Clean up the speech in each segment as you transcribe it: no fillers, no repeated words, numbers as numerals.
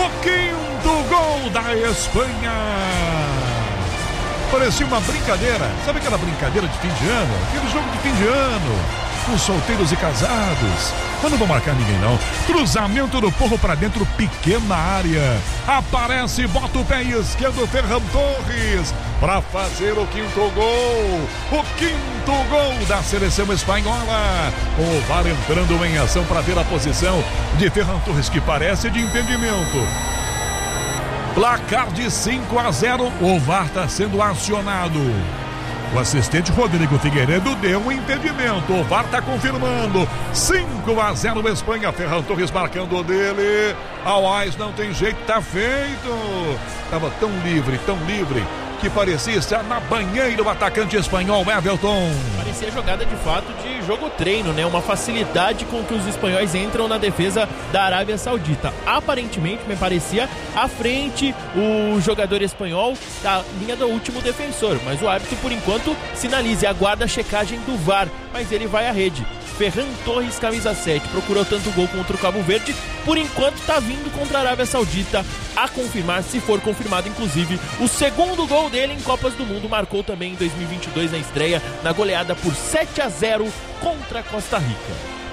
o quinto gol da Espanha. Parecia uma brincadeira. Sabe aquela brincadeira de fim de ano? Aquele jogo de fim de ano, com solteiros e casados. Mas não vou marcar ninguém não. Cruzamento do Porro pra dentro, pequena área. Aparece, bota o pé esquerdo, Ferran Torres, pra fazer o quinto gol. O quinto gol da seleção espanhola. O VAR entrando em ação para ver a posição de Ferran Torres, que parece de impedimento. Placar de 5-0, o VAR está sendo acionado. O assistente Rodrigo Figueiredo deu um impedimento. O VAR está confirmando. 5-0 Espanha. Ferran Torres marcando o dele. Awais não tem jeito, tá feito. Tava tão livre, que parecia estar na banheira o atacante espanhol Everton. Parecia jogada de fato de jogo treino, né? Uma facilidade com que os espanhóis entram na defesa da Arábia Saudita. Aparentemente, me parecia à frente o jogador espanhol da linha do último defensor, mas o árbitro, por enquanto, sinaliza e aguarda a checagem do VAR, mas ele vai à rede. Ferran Torres, camisa 7, procurou tanto gol contra o Cabo Verde, por enquanto está vindo contra a Arábia Saudita, a confirmar, se for confirmado, inclusive, o segundo gol dele em Copas do Mundo. Marcou também em 2022 na estreia, na goleada por 7-0 contra a Costa Rica.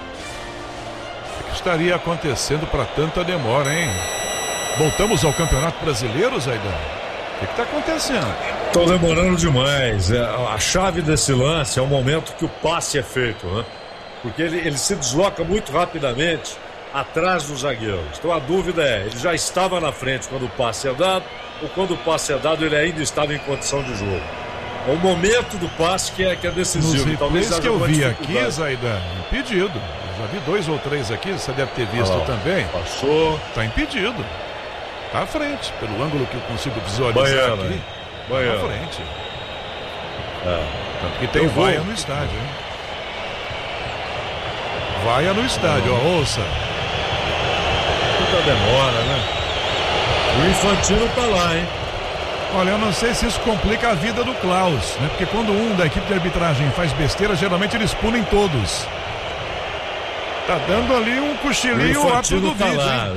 O que estaria acontecendo para tanta demora, hein? Voltamos ao Campeonato Brasileiro, Zaidan? O que está acontecendo? Estão demorando demais. A chave desse lance é o momento que o passe é feito, né? Porque ele se desloca muito rapidamente atrás dos zagueiros. Então a dúvida é, ele já estava na frente quando o passe é dado, ou quando o passe é dado ele ainda estava em condição de jogo. É o momento do passe que é decisivo. Nos replays que eu vi aqui, Zaidan, impedido. Eu já vi 2 ou 3 aqui, você deve ter visto também. Passou. Está impedido. Está à frente, pelo ângulo que eu consigo visualizar aqui. Baiana. Está à frente. Tanto que tem vaia no estádio, hein? Vaia no estádio, ó, ouça. Muita demora, né? O Infantino tá lá, hein? Olha, eu não sei se isso complica a vida do Klaus, né? Porque quando um da equipe de arbitragem faz besteira, geralmente eles punem todos. Tá dando ali um cochilinho lá pro do vídeo, lá.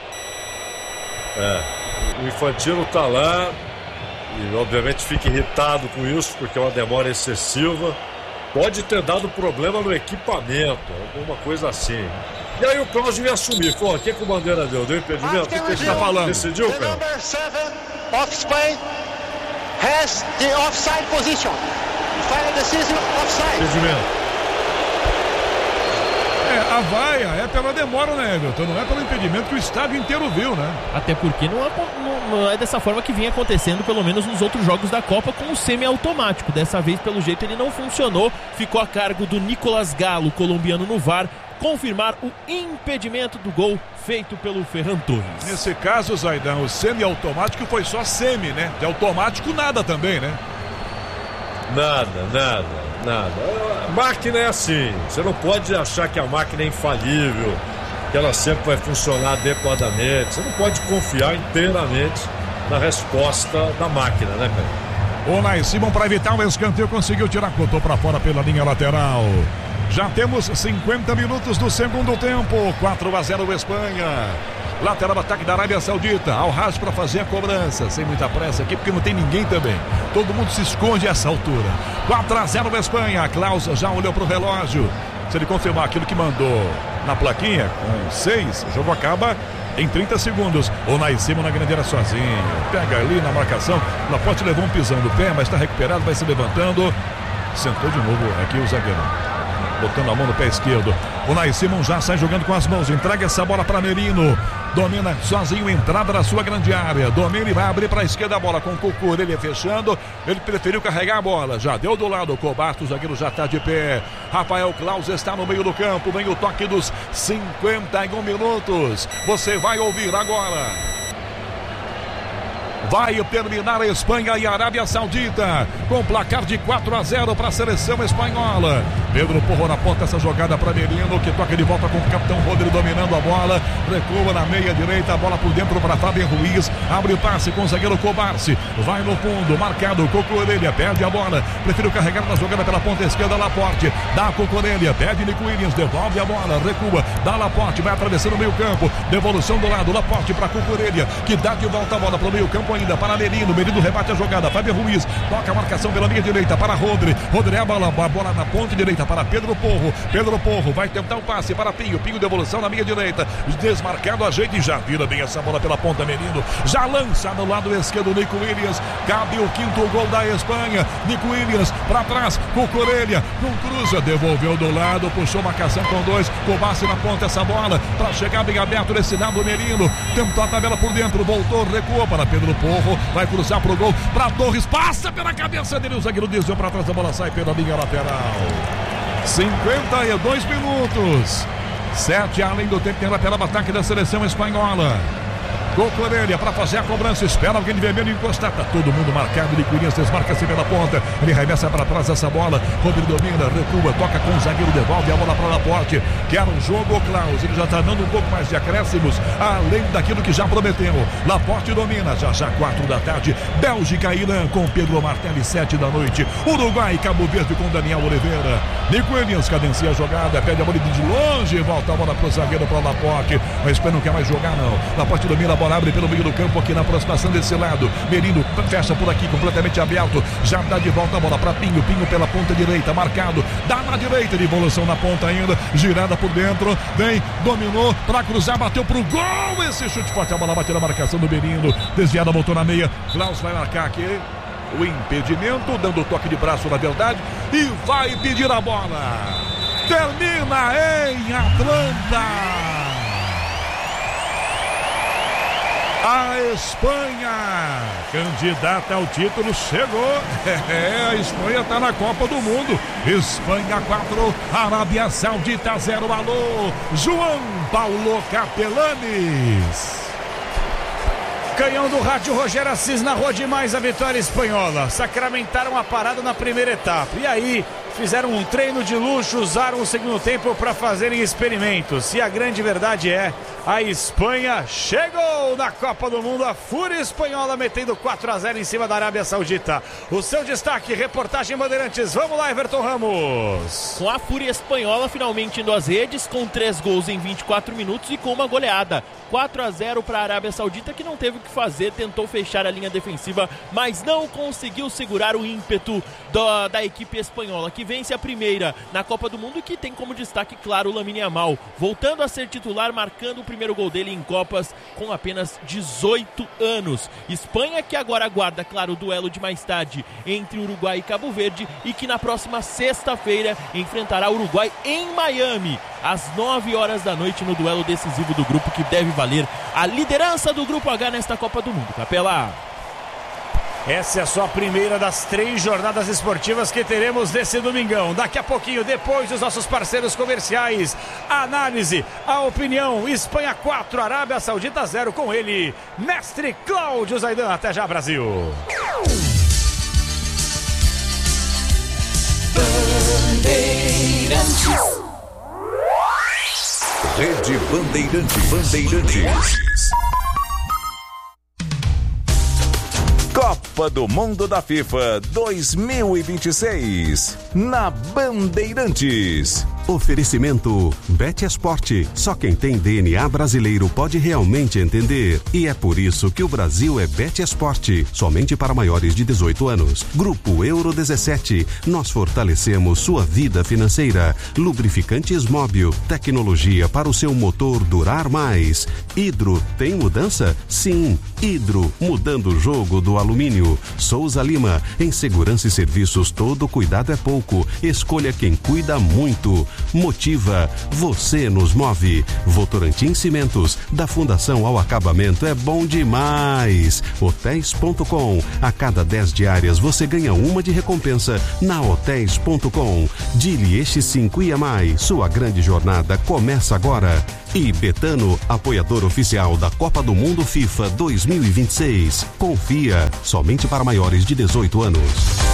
O Infantino tá lá e obviamente fica irritado com isso, porque é uma demora excessiva. Pode ter dado problema no equipamento, alguma coisa assim. E aí o Klaus devia assumir. Pô, o que o Bandeira deu? Deu impedimento? O que ele está falando? Decidiu, cara? Number 7 of Spain has the offside position. Final decision, offside. Impedimento. A vaia é pela demora, né, Everton? Não é pelo impedimento que o estádio inteiro viu, né? Até porque não é dessa forma que vinha acontecendo, pelo menos nos outros jogos da Copa, com o semiautomático. Dessa vez, pelo jeito, ele não funcionou. Ficou a cargo do Nicolas Galo, colombiano, no VAR, confirmar o impedimento do gol feito pelo Ferran Torres. Nesse caso, Zaidan, o semiautomático foi só semi, né? De automático nada também, né? Nada. A máquina é assim, você não pode achar que a máquina é infalível, que ela sempre vai funcionar adequadamente. Você não pode confiar inteiramente na resposta da máquina, né, cara? O Unai Simon, para evitar o escanteio, conseguiu tirar, cortou para fora pela linha lateral. Já temos 50 minutos do segundo tempo. 4-0 Espanha. Lateral ataque da Arábia Saudita. Al-Haj para fazer a cobrança. Sem muita pressa aqui, porque não tem ninguém também. Todo mundo se esconde a essa altura. 4-0 Espanha. Klaus já olhou para o relógio. Se ele confirmar aquilo que mandou na plaquinha, com 6, o jogo acaba em 30 segundos. O Unai Simon na grande área sozinho. Pega ali na marcação. Laporte levou um pisão do pé, mas está recuperado, vai se levantando. Sentou de novo aqui o zagueiro, botando a mão no pé esquerdo. O Unai Simon já sai jogando com as mãos. Entrega essa bola para Merino. Domina sozinho, entrada na sua grande área. Domina e vai abrir para a esquerda a bola com o Cucur. Ele fechando. Ele preferiu carregar a bola. Já deu do lado. O Kobato, o zagueiro já está de pé. Rafael Klaus está no meio do campo. Vem o toque dos 51 minutos. Você vai ouvir agora. Vai terminar a Espanha e a Arábia Saudita com placar de 4-0 para a seleção espanhola. Pedro Porro na ponta, essa jogada para Merino, que toca de volta com o capitão Rodrigo dominando a bola. Recua na meia direita, a bola por dentro para Fábio Ruiz. Abre o passe com o zagueiro Cobarci. Vai no fundo, marcado, Cucurella, perde a bola. Prefiro carregar na jogada pela ponta esquerda, Laporte. Dá Cucurella, perde Nico Williams, devolve a bola, recua, dá Laporte, vai atravessando o meio campo. Devolução do lado, Laporte para Cucurella, que dá de volta a bola para o meio campo ainda, para Merino. Merino rebate a jogada, Fábio Ruiz. Toca a marcação pela linha direita para Rodrigo. Rodrigo a bola na ponta direita para Pedro Porro. Pedro Porro vai tentar o passe para Pinho. Pinho, devolução na linha direita. Desmarcado, ajeita e já vira bem essa bola pela ponta. Merino já lança no lado esquerdo. Nico Williams. Cabe o quinto gol da Espanha. Nico Williams para trás. Cucurella com cruza. Devolveu do lado. Puxou marcação com dois. Cobarci na ponta essa bola para chegar bem aberto nesse lado. Merino tentou a tabela por dentro. Voltou, recuou para Pedro Porro. Vai cruzar pro gol para Torres. Passa pela cabeça dele. O zagueiro desviou para trás. A bola sai pela linha lateral. 52 minutos. 7 além do tempo. Tem lateral ataque da seleção espanhola. Cucurella para fazer a cobrança, espera alguém de vermelho encostar, tá todo mundo marcado. Nico Williams desmarca-se pela ponta, ele remessa para trás essa bola. Rodrigo domina, recua, toca com o zagueiro, devolve a bola para Laporte. Quer um jogo, Klaus, ele já está dando um pouco mais de acréscimos, além daquilo que já prometeu. Laporte domina, já 4 da tarde. Bélgica e Irã com Pedro Martelli, 7 da noite. Uruguai e Cabo Verde com Daniel Oliveira. Nico Williams cadencia a jogada, pede a bola de longe, volta a bola para o zagueiro, para Laporte. A Espanha não quer mais jogar não. Laporte domina a bola, abre pelo meio do campo aqui na aproximação desse lado. Merino fecha por aqui, completamente aberto. Já dá de volta a bola para Pinho. Pinho pela ponta direita, marcado. Dá na direita, de evolução na ponta ainda. Girada por dentro. Vem, dominou para cruzar, bateu pro gol. Esse chute forte, a bola bate na marcação do Merino. Desviada, voltou na meia. Klaus vai marcar aqui o impedimento, dando toque de braço na verdade. E vai pedir a bola. Termina em Atlanta. A Espanha, candidata ao título, chegou. A Espanha está na Copa do Mundo. Espanha 4, Arábia Saudita 0. Alô, João Paulo Capelanes. Canhão do rádio Rogério Assis narrou demais a vitória espanhola. Sacramentaram a parada na primeira etapa. E aí, fizeram um treino de luxo, usaram o segundo tempo para fazerem experimentos. E a grande verdade é, a Espanha chegou na Copa do Mundo. A fúria espanhola metendo 4-0 em cima da Arábia Saudita. O seu destaque, reportagem Bandeirantes. Vamos lá, Everton Ramos. Com a fúria espanhola finalmente indo às redes, com 3 gols em 24 minutos e com uma goleada. 4-0 para a Arábia Saudita, que não teve o que fazer, tentou fechar a linha defensiva, mas não conseguiu segurar o ímpeto da equipe espanhola, que vence a primeira na Copa do Mundo e que tem como destaque, claro, o Lamine Yamal, voltando a ser titular, marcando o primeiro gol dele em Copas com apenas 18 anos. Espanha que agora aguarda, claro, o duelo de mais tarde entre Uruguai e Cabo Verde e que na próxima sexta-feira enfrentará o Uruguai em Miami, às 9 horas da noite, no duelo decisivo do grupo que deve valer a liderança do Grupo H nesta Copa do Mundo. Capela. Essa é só a primeira das 3 jornadas esportivas que teremos desse domingão. Daqui a pouquinho, depois dos nossos parceiros comerciais, a análise, a opinião. Espanha 4, Arábia Saudita 0, com ele, mestre Cláudio Zaidan. Até já, Brasil. Bandeirantes. Rede Bandeirantes. Copa do Mundo da FIFA 2026 na Bandeirantes. Oferecimento Bet Esporte. Só quem tem DNA brasileiro pode realmente entender. E é por isso que o Brasil é Bet Esporte. Somente para maiores de 18 anos. Grupo Euro 17. Nós fortalecemos sua vida financeira. Lubrificantes Móbil. Tecnologia para o seu motor durar mais. Hidro, tem mudança? Sim. Hidro, mudando o jogo do alumínio. Souza Lima. Em segurança e serviços, todo cuidado é pouco. Escolha quem cuida muito. Motiva, você nos move. Votorantim Cimentos, da fundação ao acabamento é bom demais. Hotéis.com, a cada 10 diárias você ganha uma de recompensa na Hotéis.com. Dilieste 5 IMAI, sua grande jornada começa agora. E Betano, apoiador oficial da Copa do Mundo FIFA 2026. Confia, somente para maiores de 18 anos.